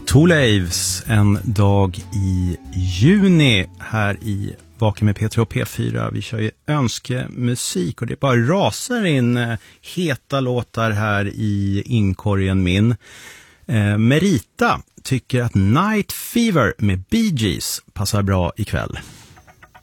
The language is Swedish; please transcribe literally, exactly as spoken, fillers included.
Thorleifs en dag i juni här i Vaken med P tre och P fyra. Vi kör ju önskemusik och det bara rasar in heta låtar här i inkorgen min. Eh, Merita tycker att Night Fever med Bee Gees passar bra ikväll.